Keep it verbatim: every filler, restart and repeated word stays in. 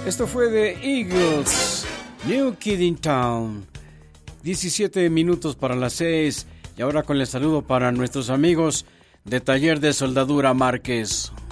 Esto fue de Eagles, New Kid in Town. diecisiete minutos para las seis. Y ahora con el saludo para nuestros amigos de Taller de Soldadura Márquez.